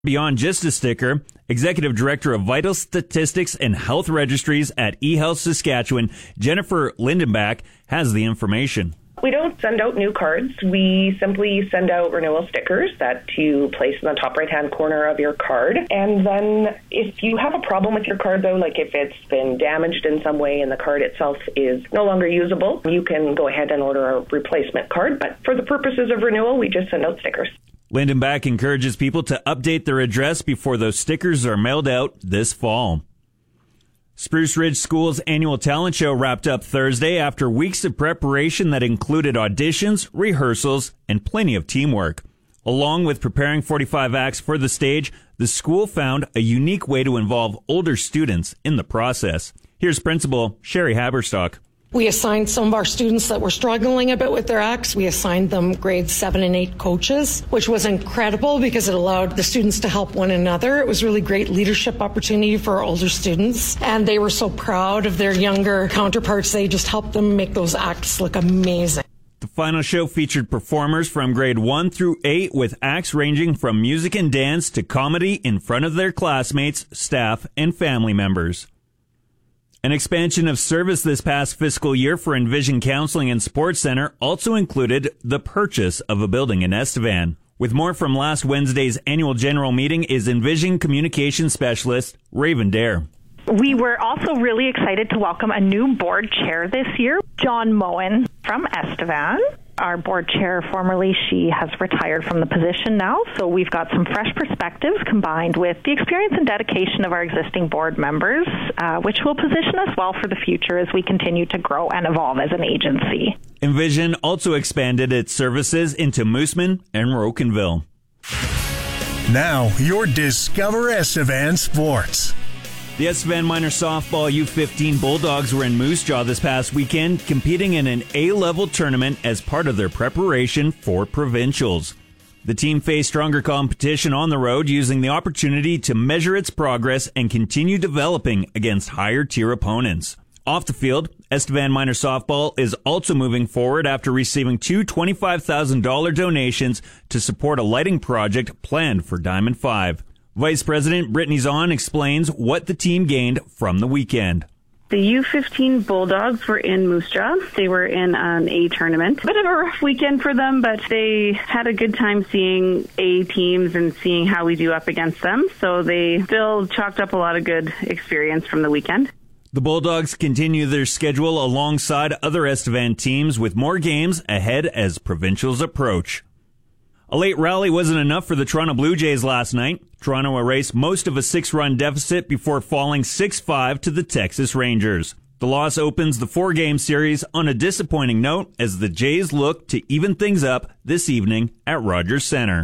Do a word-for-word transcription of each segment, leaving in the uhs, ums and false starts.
Beyond just a sticker, Executive Director of Vital Statistics and Health Registries at eHealth Saskatchewan, Jennifer Lindenbach, has the information. We don't send out new cards. We simply send out renewal stickers that you place in the top right-hand corner of your card. And then if you have a problem with your card, though, like if it's been damaged in some way and the card itself is no longer usable, you can go ahead and order a replacement card. But for the purposes of renewal, we just send out stickers. Lindenbach encourages people to update their address before those stickers are mailed out this fall. Spruce Ridge School's annual talent show wrapped up Thursday after weeks of preparation that included auditions, rehearsals, and plenty of teamwork. Along with preparing forty-five acts for the stage, the school found a unique way to involve older students in the process. Here's Principal Sherry Haberstock. We assigned some of our students that were struggling a bit with their acts. We assigned them grade seven and eight coaches, which was incredible because it allowed the students to help one another. It was really great leadership opportunity for our older students. And they were so proud of their younger counterparts. They just helped them make those acts look amazing. The final show featured performers from grade one through eight with acts ranging from music and dance to comedy in front of their classmates, staff, and family members. An expansion of service this past fiscal year for Envision Counseling and Sports Center also included the purchase of a building in Estevan. With more from last Wednesday's annual general meeting is Envision Communication Specialist Raven Dare. We were also really excited to welcome a new board chair this year, John Moen from Estevan. Our board chair, formerly, she has retired from the position now, so we've got some fresh perspectives combined with the experience and dedication of our existing board members, uh, which will position us well for the future as we continue to grow and evolve as an agency. Envision also expanded its services into Moosomin and Rocanville. Now, your Discover Estevan Sports. The Estevan Minor Softball U fifteen Bulldogs were in Moose Jaw this past weekend, competing in an A-level tournament as part of their preparation for provincials. The team faced stronger competition on the road, using the opportunity to measure its progress and continue developing against higher-tier opponents. Off the field, Estevan Minor Softball is also moving forward after receiving two twenty-five thousand dollars donations to support a lighting project planned for Diamond five. Vice President Brittany Zahn explains what the team gained from the weekend. The U fifteen Bulldogs were in Moose Jaw. They were in an A tournament. Bit of a rough weekend for them, but they had a good time seeing A teams and seeing how we do up against them. So they still chalked up a lot of good experience from the weekend. The Bulldogs continue their schedule alongside other Estevan teams with more games ahead as provincials approach. A late rally wasn't enough for the Toronto Blue Jays last night. Toronto erased most of a six-run deficit before falling six five to the Texas Rangers. The loss opens the four-game series on a disappointing note as the Jays look to even things up this evening at Rogers Centre.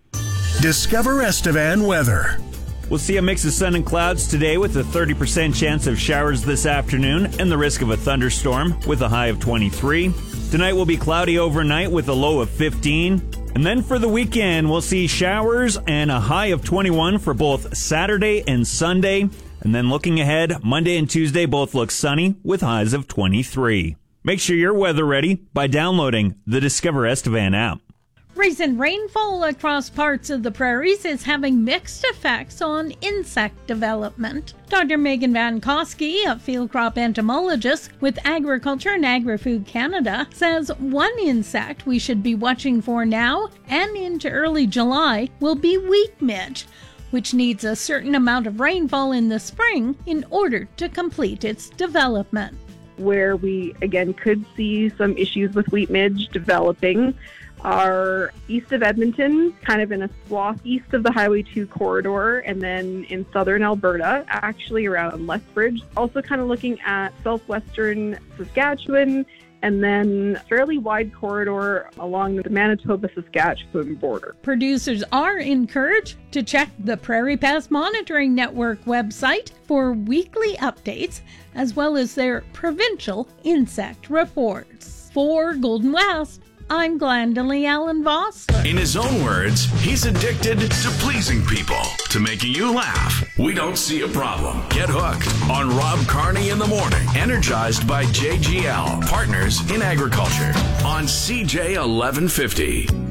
Discover Estevan weather. We'll see a mix of sun and clouds today with a thirty percent chance of showers this afternoon and the risk of a thunderstorm with a high of twenty-three. Tonight will be cloudy overnight with a low of fifteen. And then for the weekend, we'll see showers and a high of twenty-one for both Saturday and Sunday. And then looking ahead, Monday and Tuesday both look sunny with highs of twenty-three. Make sure you're weather ready by downloading the Discover Estevan app. Recent rainfall across parts of the prairies is having mixed effects on insect development. Doctor Megan Van Koski, a field crop entomologist with Agriculture and Agri-Food Canada, says one insect we should be watching for now and into early July will be wheat midge, which needs a certain amount of rainfall in the spring in order to complete its development. Where we, again, could see some issues with wheat midge developing are east of Edmonton, kind of in a swath east of the Highway two corridor, and then in southern Alberta, actually around Lethbridge. Also kind of looking at southwestern Saskatchewan, and then fairly wide corridor along the Manitoba-Saskatchewan border. Producers are encouraged to check the Prairie Pest Monitoring Network website for weekly updates, as well as their provincial insect reports. For Golden West, I'm Glendalee Allen Vossler. In his own words, he's addicted to pleasing people, to making you laugh. We don't see a problem. Get hooked on Rob Carney in the morning, energized by J G L, Partners in Agriculture, on C J eleven fifty.